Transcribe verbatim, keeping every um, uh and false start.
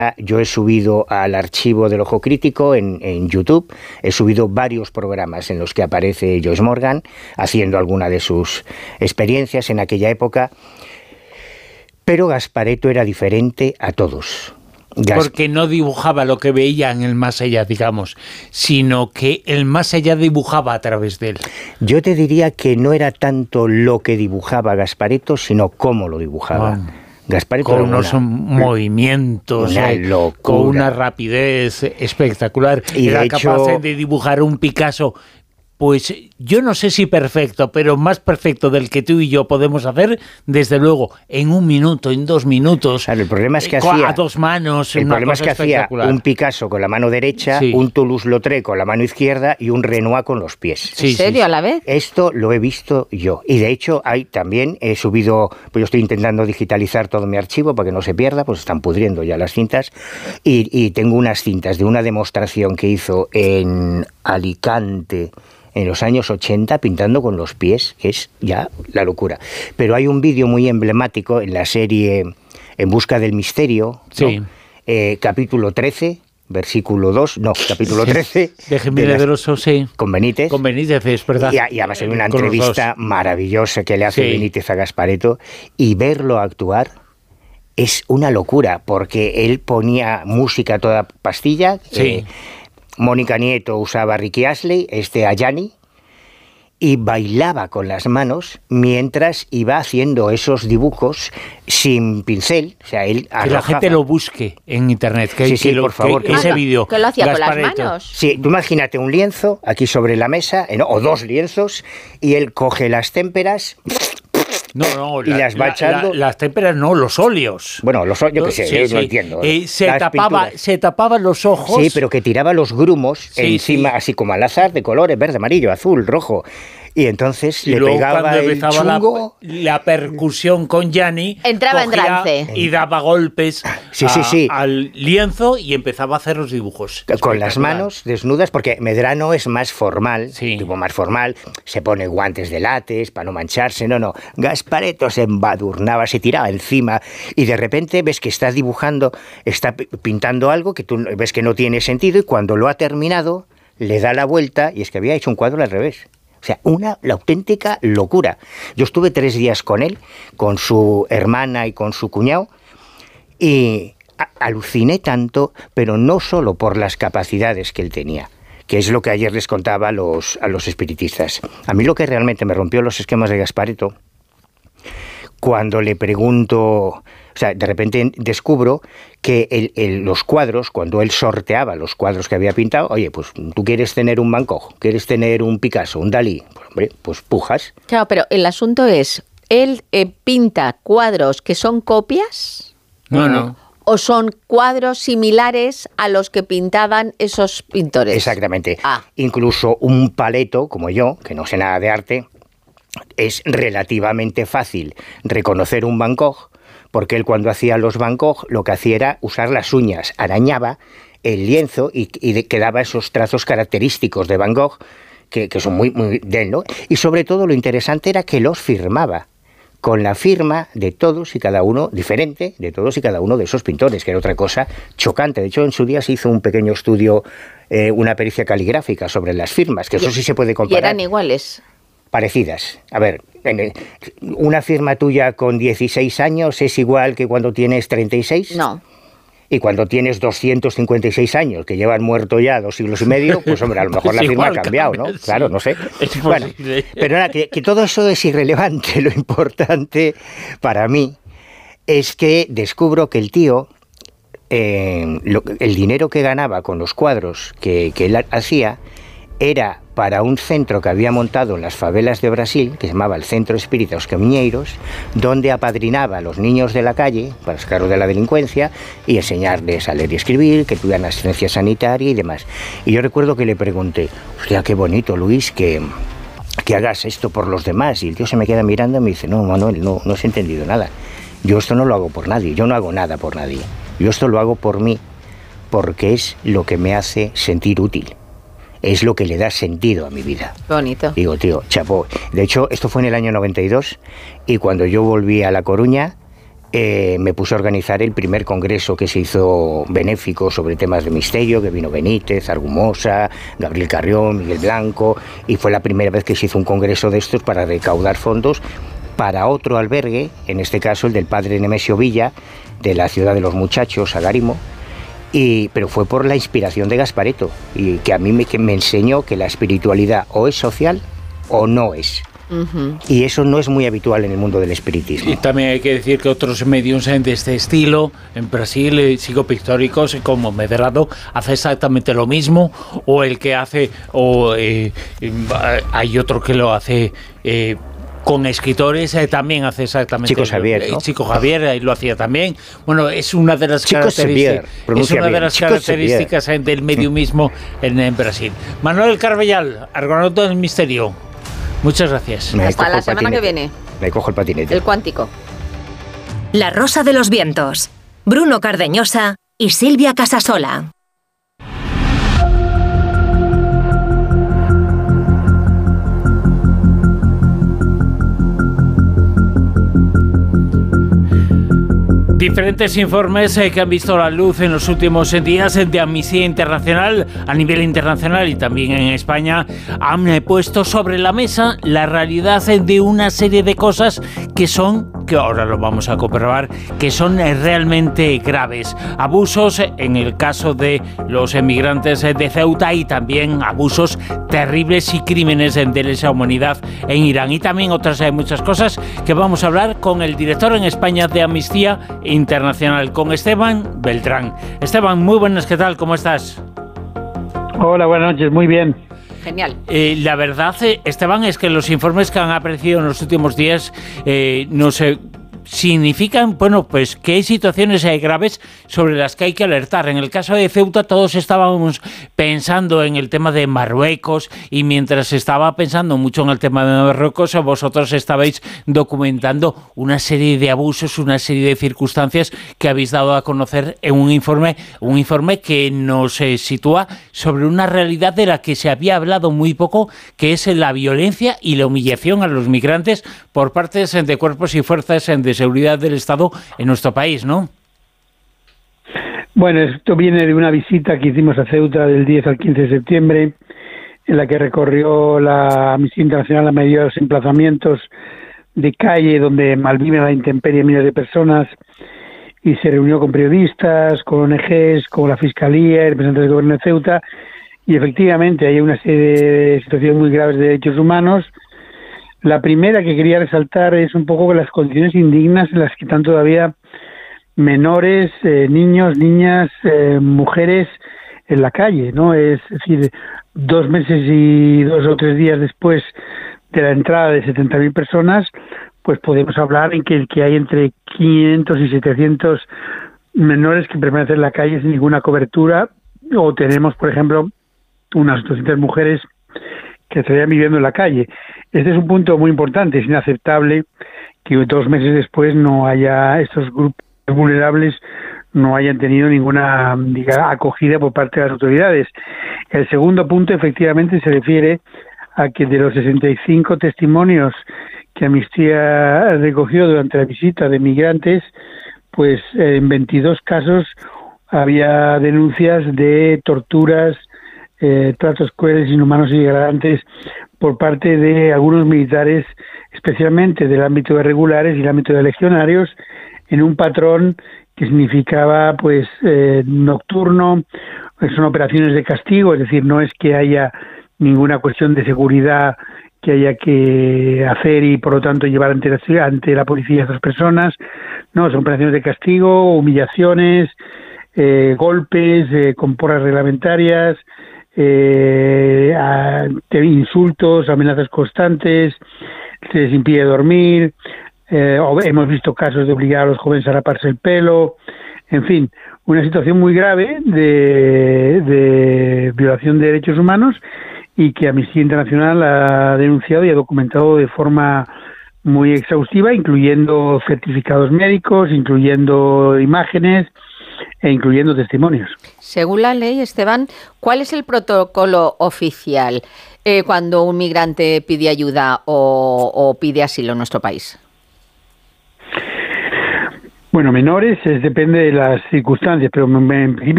Yo he subido al archivo del Ojo Crítico en, en YouTube, he subido varios programas en los que aparece Joyce Morgan haciendo alguna de sus experiencias en aquella época, pero Gasparetto era diferente a todos. Gas- Porque no dibujaba lo que veía en el más allá, digamos, sino que el más allá dibujaba a través de él. Yo te diría que no era tanto lo que dibujaba Gasparetto, sino cómo lo dibujaba. Wow. Gasparetto Con era unos una, movimientos, una eh, locura. con una rapidez espectacular. Y Era de capaz hecho, de dibujar un Picasso, pues yo no sé si perfecto, pero más perfecto del que tú y yo podemos hacer, desde luego, en un minuto, en dos minutos. Claro, el problema es que eh, hacía, a dos manos, el una problema es cosa que hacía espectacular. un Picasso con la mano derecha, Sí. un Toulouse-Lautrec con la mano izquierda y un Renoir con los pies. Sí, ¿En serio, sí, a la vez? Esto lo he visto yo. Y de hecho, hay también he subido, pues yo estoy intentando digitalizar todo mi archivo para que no se pierda, pues están pudriendo ya las cintas. Y, y tengo unas cintas de una demostración que hizo en Alicante en los años ochenta, pintando con los pies, que es ya la locura. Pero hay un vídeo muy emblemático en la serie En busca del misterio, ¿no? Sí. Eh, capítulo trece, versículo dos, no, capítulo trece, De Jiménez las- de los Osos, sí. con Benítez. Con Benítez, es verdad. Y, y además hay una Con los entrevista dos. maravillosa que le hace Sí. Benítez a Gasparetto, y verlo actuar es una locura, porque él ponía música a toda pastilla. Sí. eh, Mónica Nieto usaba Ricky Astley, este a Gianni, y bailaba con las manos mientras iba haciendo esos dibujos sin pincel. O sea, él Que la arrojaba. gente lo busque en internet. Que, Sí, que sí, lo- por favor, que que ese lo- vídeo. ¿Que lo hacía con las Gasparetto. manos? Sí, tú imagínate un lienzo aquí sobre la mesa, eh, no, o dos lienzos, y él coge las témperas. No, no, Y la- las va la- echando. la- las témperas no, los óleos. Bueno, los yo qué sé, Sí, yo sí. no entiendo. Eh, se, Las tapaba, pinturas. se tapaba los ojos. Sí, pero que tiraba los grumos Sí, encima, sí. así como al azar, de colores, verde, amarillo, azul, rojo. Y entonces Y le luego pegaba cuando el empezaba la, chungo. la percusión con Gianni, Entraba en cogía trance. y daba golpes Sí, a- sí, sí. al lienzo y empezaba a hacer los dibujos. Con las Espectacular. manos desnudas, porque Medrano es más formal, Sí. tipo más formal, se pone guantes de látex para no mancharse, no, no. Gasparetto se embadurnaba, se tiraba encima y de repente ves que está dibujando, está pi- pintando algo que tú ves que no tiene sentido y cuando lo ha terminado le da la vuelta y es que había hecho un cuadro al revés. O sea, una la auténtica locura. Yo estuve tres días con él, con su hermana y con su cuñado, y a- aluciné tanto, pero no solo por las capacidades que él tenía, que es lo que ayer les contaba a los, a los espiritistas. A mí lo que realmente me rompió los esquemas de Gasparetto, cuando le pregunto, o sea, de repente descubro que el, el- los cuadros, cuando él sorteaba los cuadros que había pintado, oye, pues tú quieres tener un Van Gogh, quieres tener un Picasso, un Dalí, pues, hombre, pues pujas. Claro, pero el asunto es, ¿él eh, pinta cuadros que son copias? No, no. ¿O son cuadros similares a los que pintaban esos pintores? Exactamente. Ah. Incluso un paleto, como yo, que no sé nada de arte, es relativamente fácil reconocer un Van Gogh, porque él cuando hacía los Van Gogh lo que hacía era usar las uñas, arañaba el lienzo y, y de- quedaba esos trazos característicos de Van Gogh, que, que son muy, muy de él, ¿no? Y sobre todo lo interesante era que los firmaba, con la firma de todos y cada uno, diferente de todos y cada uno de esos pintores, que era otra cosa chocante. De hecho, en su día se hizo un pequeño estudio, eh, una pericia caligráfica sobre las firmas, que eso sí se puede Y comparar. eran iguales. Parecidas. A ver, en el- una firma tuya con dieciséis años es igual que cuando tienes treinta y seis. No. Y cuando tienes doscientos cincuenta y seis años, que llevan muerto ya dos siglos y medio, pues hombre, a lo mejor Pues la firma igual ha cambiado, ¿no? cambia, sí. Claro, no sé. Es Bueno, posible. pero nada, que, que todo eso es irrelevante. Lo importante para mí es que descubro que el tío, eh, lo- el dinero que ganaba con los cuadros que, que él hacía, era para un centro que había montado en las favelas de Brasil, que se llamaba el Centro Espírita Os Caminheiros, donde apadrinaba a los niños de la calle para sacarlos de la delincuencia y enseñarles a leer y escribir, que tuvieran asistencia sanitaria y demás. Y yo recuerdo que le pregunté, hostia, qué bonito, Luis, que, que hagas esto por los demás. Y el tío se me queda mirando y me dice, no, Manuel, no, no has entendido nada. Yo esto no lo hago por nadie, yo no hago nada por nadie. Yo esto lo hago por mí, porque es lo que me hace sentir útil. Es lo que le da sentido a mi vida. Bonito. Digo, tío, chapó. De hecho, esto fue en el año noventa y dos y cuando yo volví a La Coruña, eh, me puse a organizar el primer congreso que se hizo benéfico sobre temas de misterio, que vino Benítez, Argumosa, Gabriel Carrión, Miguel Blanco, y fue la primera vez que se hizo un congreso de estos para recaudar fondos para otro albergue, en este caso el del padre Nemesio Villa, de la ciudad de los muchachos, Agarimo, y, pero fue por la inspiración de Gasparetto, y que a mí me, que me enseñó que la espiritualidad o es social o no es. Uh-huh. Y eso no es muy habitual en el mundo del espiritismo. Y también hay que decir que otros medios de este estilo, en Brasil, eh, psicopictóricos, como Medrado, hace exactamente lo mismo, o el que hace, o eh, hay otro que lo hace... Eh, con escritores eh, también hace exactamente Chico Xavier, ¿no? Chico Javier ahí lo hacía también. Bueno, es una de las Chico características, Xavier, es una de las Chico características Xavier. del mediumismo en, en Brasil. Manuel Carbellal, Argonauta del Misterio. Muchas gracias. Me Hasta la semana que viene. Me cojo el patinete. El cuántico. La Rosa de los Vientos. Bruno Cardeñosa y Silvia Casasola. Diferentes informes eh, que han visto la luz en los últimos días de Amnistía Internacional a nivel internacional y también en España han eh, puesto sobre la mesa la realidad eh, de una serie de cosas que son, que ahora lo vamos a comprobar, que son eh, realmente graves. Abusos eh, en el caso de los emigrantes eh, de Ceuta y también abusos terribles y crímenes eh, de lesa humanidad en Irán y también otras eh, muchas cosas que vamos a hablar con el director en España de Amnistía Internacional, con Esteban Beltrán. Esteban, muy buenas, ¿qué tal? ¿Cómo estás? Hola, buenas noches, muy bien. Genial. Eh, la verdad, eh, Esteban, es que los informes que han aparecido en los últimos días eh, no sé... significan, bueno, pues que hay situaciones eh, graves sobre las que hay que alertar. En el caso de Ceuta todos estábamos pensando en el tema de Marruecos y mientras estaba pensando mucho en el tema de Marruecos, vosotros estabais documentando una serie de abusos, una serie de circunstancias que habéis dado a conocer en un informe, un informe que nos eh, sitúa sobre una realidad de la que se había hablado muy poco, que es la violencia y la humillación a los migrantes por parte de cuerpos y fuerzas de seguridad del Estado en nuestro país, ¿no? Bueno, esto viene de una visita que hicimos a Ceuta del diez al quince de septiembre, en la que recorrió la Amnistía Internacional la mayoría de los emplazamientos de calle donde malviven a la intemperie miles de personas y se reunió con periodistas, con O N Ges, con la Fiscalía, el representante del gobierno de Ceuta, y efectivamente hay una serie de situaciones muy graves de derechos humanos. La primera que quería resaltar es un poco las condiciones indignas en las que están todavía menores, eh, niños, niñas, eh, mujeres en la calle, ¿no? Es decir, dos meses y dos o tres días después de la entrada de setenta mil personas, pues podemos hablar en que, que hay entre quinientos y setecientos menores que permanecen en la calle sin ninguna cobertura, o tenemos, por ejemplo, unas doscientas mujeres que estarían viviendo en la calle. Este es un punto muy importante. Es inaceptable que dos meses después no haya estos grupos vulnerables no hayan tenido ninguna, digamos, acogida por parte de las autoridades. El segundo punto, efectivamente, se refiere a que de los sesenta y cinco testimonios que Amnistía recogió durante la visita de migrantes, pues en veintidós casos había denuncias de torturas, Eh, tratos crueles, inhumanos y degradantes por parte de algunos militares, especialmente del ámbito de regulares y el ámbito de legionarios, en un patrón que significaba pues eh, nocturno. Son operaciones de castigo, es decir, no es que haya ninguna cuestión de seguridad que haya que hacer y por lo tanto llevar ante la, ante la policía a estas personas. No, son operaciones de castigo, humillaciones, eh, golpes eh, con porras reglamentarias, Eh, a, insultos, amenazas constantes, se les impide dormir, eh, hemos visto casos de obligar a los jóvenes a raparse el pelo, en fin, una situación muy grave de, de violación de derechos humanos y que Amnistía Internacional ha denunciado y ha documentado de forma muy exhaustiva, incluyendo certificados médicos, incluyendo imágenes e incluyendo testimonios. Según la ley, Esteban, ¿cuál es el protocolo oficial eh, cuando un migrante pide ayuda o, o pide asilo en nuestro país? Bueno, menores es, depende de las circunstancias, pero en principio